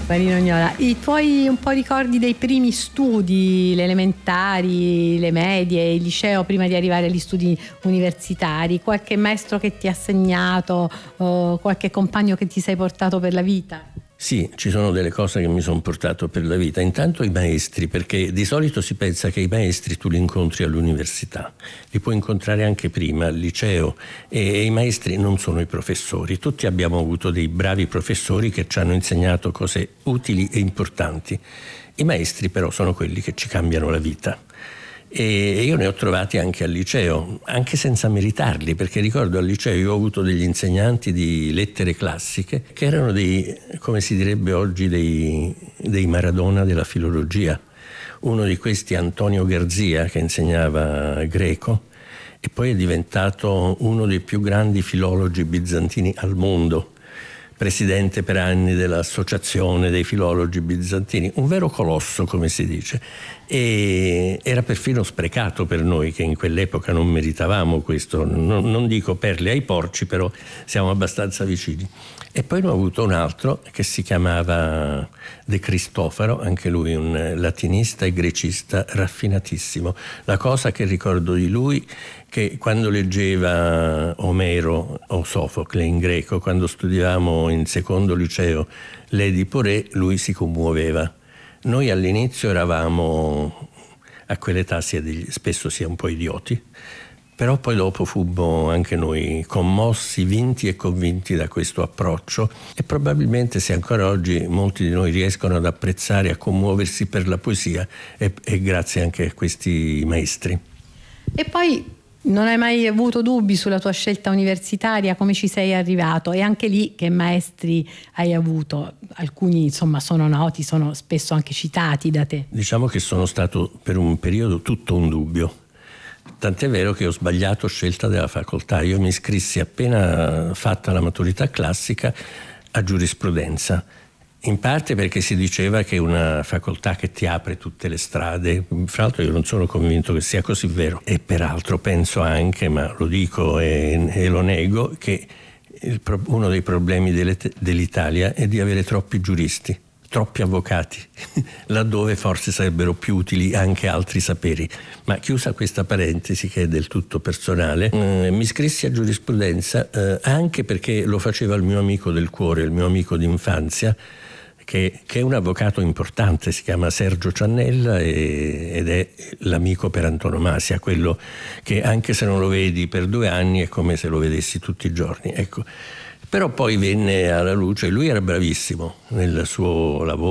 Marino Gnola, i tuoi un po' ricordi dei primi studi, le elementari, le medie, il liceo, prima di arrivare agli studi universitari, qualche maestro che ti ha segnato, qualche compagno che ti sei portato per la vita? Sì, ci sono delle cose che mi sono portato per la vita. Intanto i maestri, perché di solito si pensa che i maestri tu li incontri all'università, li puoi incontrare anche prima, al liceo, e i maestri non sono i professori. Tutti abbiamo avuto dei bravi professori che ci hanno insegnato cose utili e importanti. I maestri però sono quelli che ci cambiano la vita. E io ne ho trovati anche al liceo, anche senza meritarli, perché ricordo al liceo io ho avuto degli insegnanti di lettere classiche che erano come si direbbe oggi, dei Maradona della filologia. Uno di questi è Antonio Garzia, che insegnava greco e poi è diventato uno dei più grandi filologi bizantini al mondo, presidente per anni dell'associazione dei filologi bizantini, un vero colosso, come si dice, e era perfino sprecato per noi che in quell'epoca non meritavamo questo, non dico perle ai porci, però siamo abbastanza vicini. E poi ne ho avuto un altro che si chiamava De Cristofaro, anche lui un latinista e grecista raffinatissimo. La cosa che ricordo di lui, che quando leggeva Omero o Sofocle in greco, quando studiavamo in secondo liceo l'Edipo Re, lui si commuoveva. Noi all'inizio eravamo, a quell'età spesso si è un po' idioti, però poi dopo fummo anche noi commossi, vinti e convinti da questo approccio, e probabilmente se ancora oggi molti di noi riescono ad apprezzare, a commuoversi per la poesia, è grazie anche a questi maestri. E poi non hai mai avuto dubbi sulla tua scelta universitaria, come ci sei arrivato? E anche lì che maestri hai avuto? Alcuni insomma sono noti, sono spesso anche citati da te. Diciamo che sono stato per un periodo tutto un dubbio. Tant'è vero che ho sbagliato scelta della facoltà. Io mi iscrissi appena fatta la maturità classica a giurisprudenza, in parte perché si diceva che è una facoltà che ti apre tutte le strade. Fra l'altro io non sono convinto che sia così vero, e peraltro penso anche, ma lo dico e lo nego, che uno dei problemi dell'Italia è di avere troppi giuristi, troppi avvocati, laddove forse sarebbero più utili anche altri saperi. Ma chiusa questa parentesi che è del tutto personale, mi iscrissi a giurisprudenza anche perché lo faceva il mio amico del cuore, il mio amico d'infanzia, che è un avvocato importante, si chiama Sergio Ciannella ed è l'amico per antonomasia, quello che anche se non lo vedi per 2 anni è come se lo vedessi tutti i giorni, ecco. Però poi venne alla luce, lui era bravissimo nel suo lavoro,